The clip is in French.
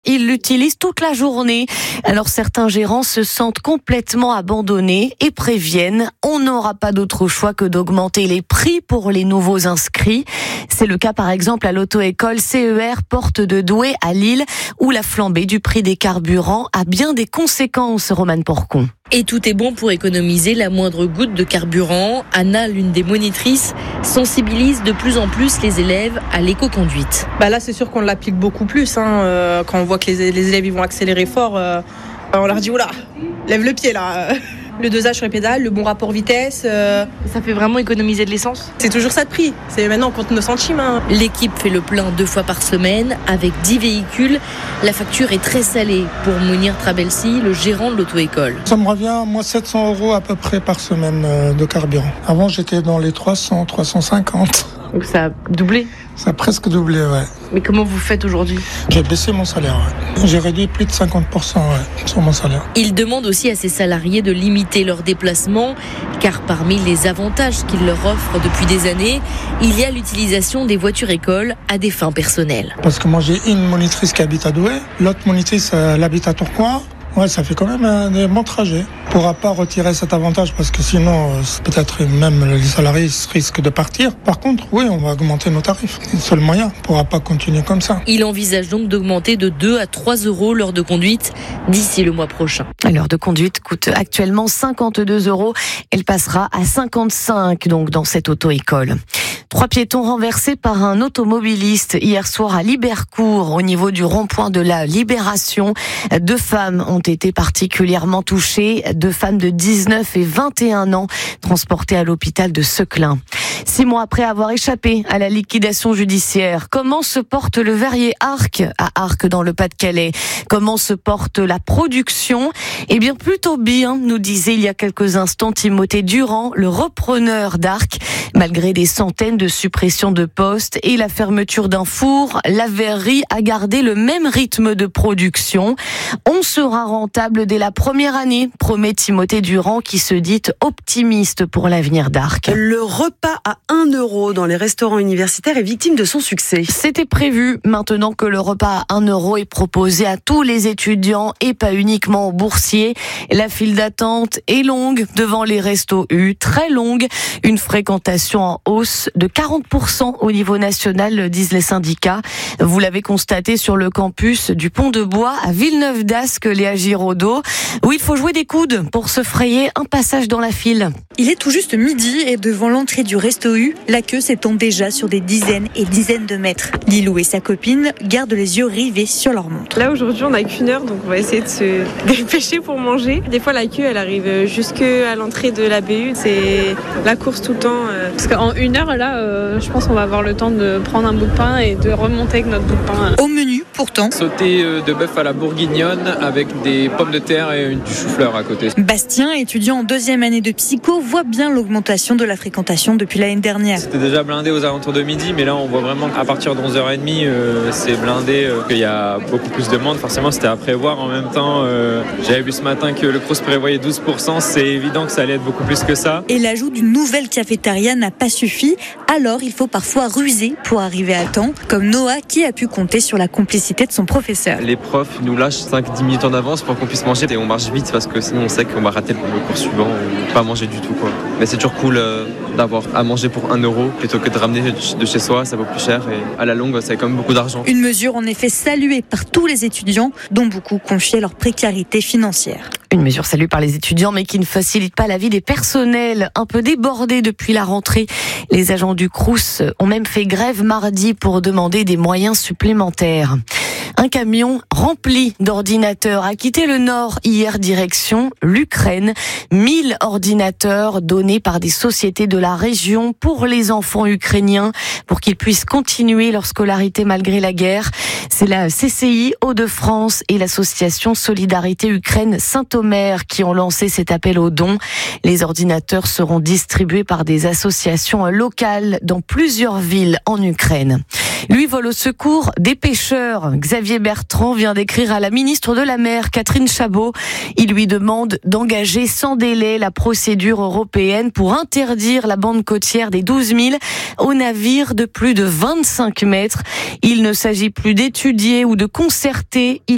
Ils l'utilisent toute la journée. Alors certains gérants se sentent complètement abandonnés et préviennent « on n'aura pas d'autre choix que d'augmenter les prix pour les nouveaux inscrits ». C'est le cas par exemple à l'auto-école CER Porte de Douai à Lille où la flambée du prix des carburants a bien des conséquences, Romane Porcon. Et tout est bon pour économiser la moindre goutte de carburant. Anna, l'une des monitrices, sensibilise de plus en plus les élèves à l'éco-conduite. Là, c'est sûr qu'on l'applique beaucoup plus. Quand on voit que les élèves ils vont accélérer fort, on leur dit « Oula, lève le pied là !» Le dosage sur les pédales, le bon rapport vitesse. Ça fait vraiment économiser de l'essence ? C'est toujours ça de prix. Maintenant, on compte nos centimes. L'équipe fait le plein 2 fois par semaine avec 10 véhicules. La facture est très salée pour Mounir Trabelsi, le gérant de l'auto-école. Ça me revient, moi, 700 € à peu près par semaine de carburant. Avant, j'étais dans les 300, 350. Donc ça a doublé ? Ça a presque doublé, ouais. Mais comment vous faites aujourd'hui ? J'ai baissé mon salaire, ouais. J'ai réduit plus de 50% sur mon salaire. Il demande aussi à ses salariés de limiter leurs déplacements, car parmi les avantages qu'il leur offre depuis des années, il y a l'utilisation des voitures écoles à des fins personnelles. Parce que moi, j'ai une monitrice qui habite à Douai, l'autre monitrice, elle habite à Tourcoing. Ouais, ça fait quand même des bons trajets. On ne pourra pas retirer cet avantage parce que sinon, peut-être même les salariés risquent de partir. Par contre, oui, on va augmenter nos tarifs. C'est le seul moyen. On ne pourra pas continuer comme ça. Il envisage donc d'augmenter de 2 à 3 € l'heure de conduite d'ici le mois prochain. L'heure de conduite coûte actuellement 52 €. Elle passera à 55 donc dans cette auto-école. 3 piétons renversés par un automobiliste hier soir à Libercourt, au niveau du rond-point de la Libération. 2 femmes ont été particulièrement touchées, 2 femmes de 19 et 21 ans, transportées à l'hôpital de Seclin. 6 mois après avoir échappé à la liquidation judiciaire, comment se porte le verrier Arc à Arc dans le Pas-de-Calais ? Comment se porte la production ? Eh bien plutôt bien, nous disait il y a quelques instants Timothée Durand, le repreneur d'Arc. Malgré des centaines de suppressions de postes et la fermeture d'un four, la verrerie a gardé le même rythme de production. On sera rentable dès la première année, promet Timothée Durand qui se dit optimiste pour l'avenir d'Arc. Le repas à 1 € dans les restaurants universitaires est victime de son succès. C'était prévu. Maintenant que le repas à 1 € est proposé à tous les étudiants et pas uniquement aux boursiers, la file d'attente est longue devant les restos U, très longue. Une fréquentation en hausse de 40% au niveau national, disent les syndicats. Vous l'avez constaté sur le campus du Pont-de-Bois à Villeneuve-d'Ascq, Léa Giraudot, où il faut jouer des coudes pour se frayer un passage dans la file. Il est tout juste midi et devant l'entrée du Resto U, la queue s'étend déjà sur des dizaines et dizaines de mètres. Lilou et sa copine gardent les yeux rivés sur leur montre. Là, aujourd'hui, on n'a qu'une heure, donc on va essayer de se dépêcher pour manger. Des fois, la queue, elle arrive jusqu'à l'entrée de la BU. C'est la course tout le temps. Parce qu'en 1 heure, là, je pense qu'on va avoir le temps de prendre un bout de pain et de remonter avec notre bout de pain. Au menu, pourtant, sauté de bœuf à la bourguignonne avec des pommes de terre et du chou-fleur à côté. Bastien, étudiant en 2e année de psycho, voit bien l'augmentation de la fréquentation depuis l'année dernière. C'était déjà blindé aux alentours de midi, mais là on voit vraiment qu'à partir de 11h30, c'est blindé, qu'il y a beaucoup plus de monde. Forcément, c'était à prévoir. En même temps, j'avais vu ce matin que le Crous prévoyait 12%. C'est évident que ça allait être beaucoup plus que ça. Et l'ajout d'une nouvelle cafétéria n'a pas suffi. Alors, il faut parfois ruser pour arriver à temps, comme Noah qui a pu compter sur la complicité de son professeur. Les profs nous lâchent 5-10 minutes en avance pour qu'on puisse manger et on marche vite parce que sinon on sait qu'on va rater le cours suivant ou pas manger du tout, quoi. Mais c'est toujours cool d'avoir à manger pour 1 € plutôt que de ramener de chez soi, ça vaut plus cher et à la longue ça fait quand même beaucoup d'argent. Une mesure en effet saluée par tous les étudiants dont beaucoup confiaient leur précarité financière. Une mesure saluée par les étudiants mais qui ne facilite pas la vie des personnels un peu débordés depuis la rentrée. Les agents du Crous ont même fait grève mardi pour demander des moyens supplémentaires. Un camion rempli d'ordinateurs a quitté le Nord hier direction l'Ukraine. 1000 ordinateurs donnés par des sociétés de la région pour les enfants ukrainiens pour qu'ils puissent continuer leur scolarité malgré la guerre. C'est la CCI Hauts-de-France et l'association Solidarité Ukraine Saint-Omer qui ont lancé cet appel aux dons. Les ordinateurs seront distribués par des associations locales dans plusieurs villes en Ukraine. Lui vole au secours des pêcheurs. Xavier Bertrand vient d'écrire à la ministre de la Mer, Catherine Chabot. Il lui demande d'engager sans délai la procédure européenne pour interdire la bande côtière des 12 000 aux navires de plus de 25 mètres. Il ne s'agit plus d'étudier ou de concerter.